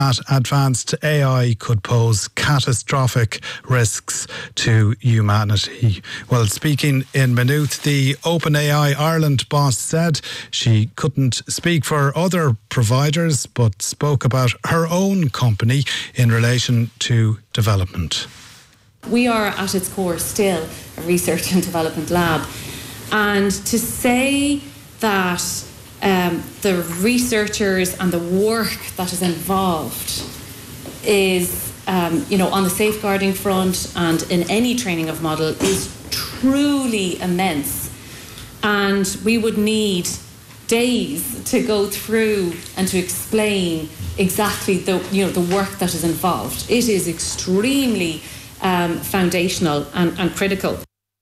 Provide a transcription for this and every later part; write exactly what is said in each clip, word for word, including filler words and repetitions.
that advanced A I could pose catastrophic risks to humanity. Well, speaking in Maynooth, the OpenAI Ireland boss said she couldn't speak for other providers, but spoke about her own company in relation to development. We are at its core still a research and development lab. And to say that um, the researchers and the work that is involved is, um, you know, on the safeguarding front and in any training of model is truly immense. And we would need days to go through and to explain exactly the, you know, the work that is involved. It is extremely um, foundational and, and critical.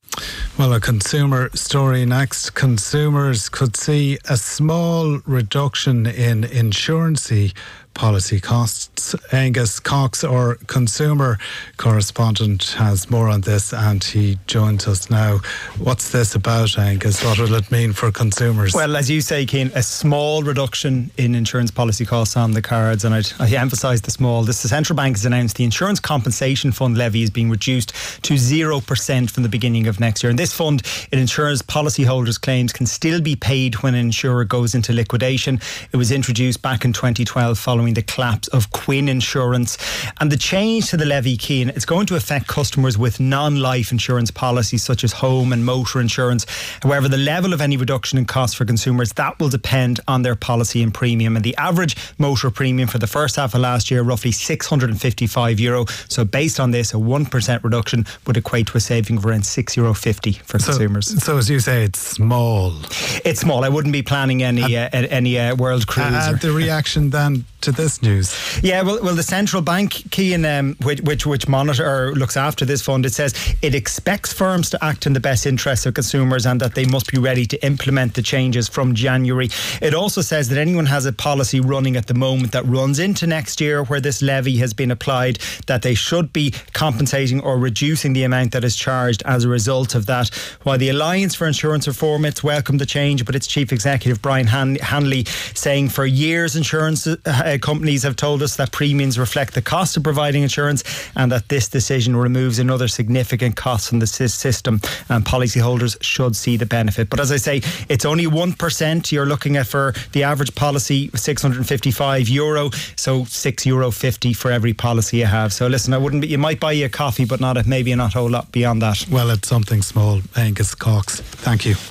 Well, a consumer story next. Consumers could see a small reduction in insurance policy costs. Angus Cox, our consumer correspondent, has more on this and he joins us now. What's this about, Angus? What will it mean for consumers? Well, as you say, Cian, a small reduction in insurance policy costs on the cards, and I'd, I emphasise the small. This, the Central Bank has announced the Insurance Compensation Fund levy is being reduced to zero percent from the beginning of next year. And this fund, it ensures policyholders' claims can still be paid when an insurer goes into liquidation. It was introduced back in twenty twelve following the collapse of Quinn Insurance. And the change to the levy, Cian, it's going to affect customers with non-life insurance policies such as home and motor insurance. However, the level of any reduction in costs for consumers, that will depend on their policy and premium. And the average motor premium for the first half of last year, roughly six hundred fifty-five euro. So based on this, a one percent reduction would equate to a saving of around six euro fifty for so, consumers. So as you say, it's small. It's small. I wouldn't be planning any uh, any uh, world cruise. Uh, the reaction then to this news? Yeah, well, well, the central bank, Cian, um, which, which which monitor or looks after this fund, it says it expects firms to act in the best interests of consumers and that they must be ready to implement the changes from January. It also says that anyone has a policy running at the moment that runs into next year where this levy has been applied, that they should be compensating or reducing the amount that is charged as a result of that. While the Alliance for Insurance Reform, it's welcomed the change, but its chief executive Brian Han- Hanley saying for years insurance uh, companies have told us that premiums reflect the cost of providing insurance and that this decision removes another significant cost from the system, and policyholders should see the benefit. But as I say, it's only one percent you're looking at for the average policy, six hundred fifty-five euro, so six euro fifty for every policy you have. So listen, I wouldn't be, you might buy you a coffee, but not a, maybe not a whole lot beyond that. Well, it's something small. Angus Cox, thank you.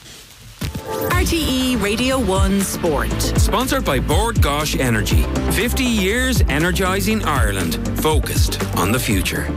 R T E Radio one Sport. Sponsored by Bord Gosh Energy. fifty years energising Ireland. Focused on the future.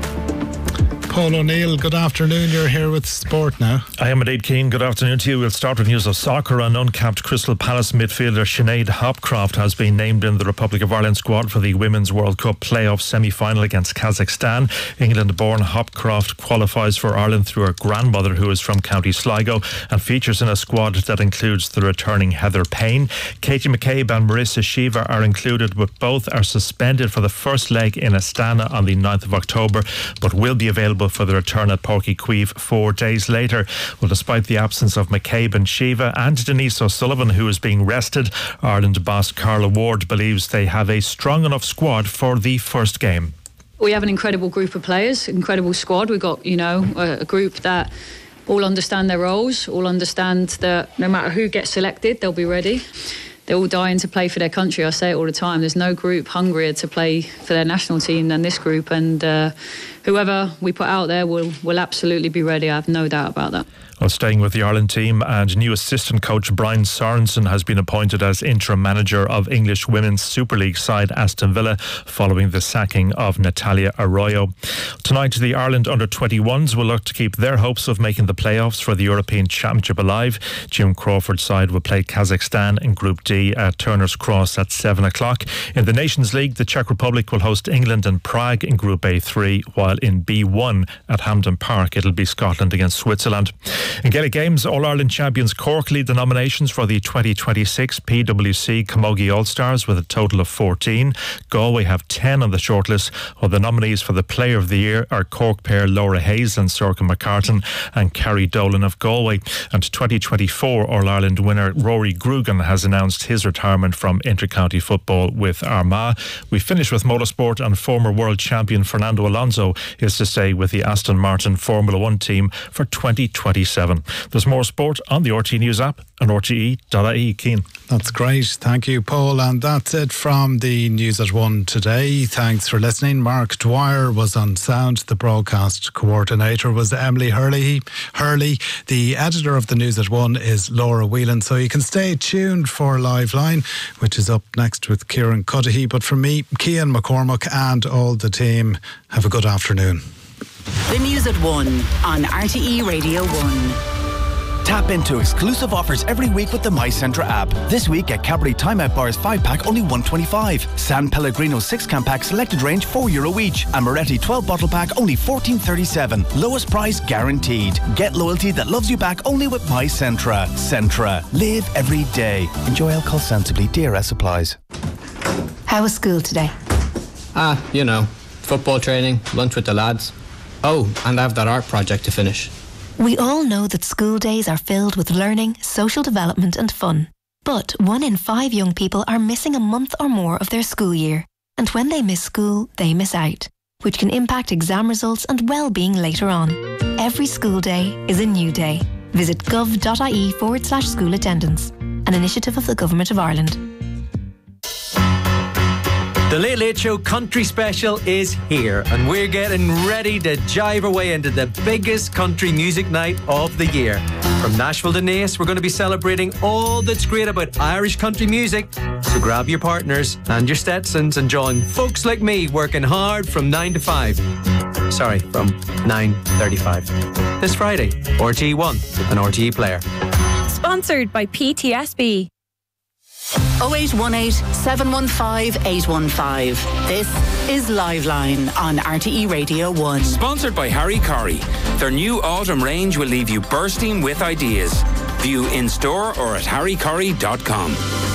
Paul O'Neill, good afternoon. You're here with Sport now. I am indeed, Cian. Good afternoon to you. We'll start with news of soccer. An uncapped Crystal Palace midfielder Sinead Hopcroft has been named in the Republic of Ireland squad for the Women's World Cup playoff semi-final against Kazakhstan. England-born Hopcroft qualifies for Ireland through her grandmother, who is from County Sligo, and features in a squad that includes the returning Heather Payne. Katie McCabe and Marissa Shiva are included, but both are suspended for the first leg in Astana on the ninth of October, but will be available for the return at Páirc Uí Chaoimh four days later. Well, despite the absence of McCabe and Shiva and Denise O'Sullivan, who is being rested, Ireland boss Carla Ward believes they have a strong enough squad for the first game. We have an incredible group of players, incredible squad. We've got, you know, a, a group that all understand their roles, all understand that no matter who gets selected, they'll be ready. They're all dying to play for their country. I say it all the time. There's no group hungrier to play for their national team than this group. And uh, whoever we put out there will, will absolutely be ready. I have no doubt about that. Well, staying with the Ireland team, and new assistant coach Brian Sorensen has been appointed as interim manager of English Women's Super League side Aston Villa following the sacking of Natalia Arroyo. Tonight, the Ireland under twenty-ones will look to keep their hopes of making the playoffs for the European Championship alive. Jim Crawford's side will play Kazakhstan in Group D at Turner's Cross at seven o'clock. In the Nations League, the Czech Republic will host England and Prague in Group A three, while while in B one at Hampden Park it'll be Scotland against Switzerland. In Gaelic Games, All-Ireland champions Cork lead the nominations for the twenty twenty-six P W C Camogie All-Stars with a total of fourteen. Galway have ten on the shortlist, while the nominees for the Player of the Year are Cork pair Laura Hayes and Sorka McCartan and Carrie Dolan of Galway. And twenty twenty-four All-Ireland winner Rory Grugan has announced his retirement from intercounty football with Armagh. We finish with motorsport, and former world champion Fernando Alonso is to stay with the Aston Martin Formula One team for twenty twenty-seven. There's more sport on the R T E News app and R T E dot I E. Cian. That's great. Thank you, Paul. And that's it from the News at One today. Thanks for listening. Mark Dwyer was on sound. The broadcast coordinator was Emily Hurley. Hurley. The editor of the News at One is Laura Whelan. So you can stay tuned for Live Line, which is up next with Kieran Cudahy. But from me, Cian McCormack, and all the team, have a good afternoon. The News at One on R T E Radio One. Tap into exclusive offers every week with the My Centra app. This week at Cadbury Timeout Bars five pack only one twenty-five. San Pellegrino six can pack selected range four euro each. And Moretti twelve bottle pack only fourteen thirty-seven. Lowest price guaranteed. Get loyalty that loves you back only with My Centra. Centra. Live every day. Enjoy alcohol sensibly. D R S applies. How was school today? Ah, you know, football training, lunch with the lads. Oh, and I have that art project to finish. We all know that school days are filled with learning, social development and fun. But one in five young people are missing a month or more of their school year. And when they miss school, they miss out, which can impact exam results and well-being later on. Every school day is a new day. Visit gov.ie forward slash school attendance, an initiative of the Government of Ireland. The Late Late Show Country Special is here, and we're getting ready to jive our way into the biggest country music night of the year. From Nashville to Naas, we're going to be celebrating all that's great about Irish country music. So grab your partners and your Stetsons and join folks like me working hard from nine to five. Sorry, from nine thirty-five. This Friday, R T E one, an R T E player. Sponsored by P T S B. oh eight one eight, seven one five, eight one five. This is Live Line on R T E Radio one. Sponsored by Harry Corrie. Their new autumn range will leave you bursting with ideas. View in store or at harry corrie dot com.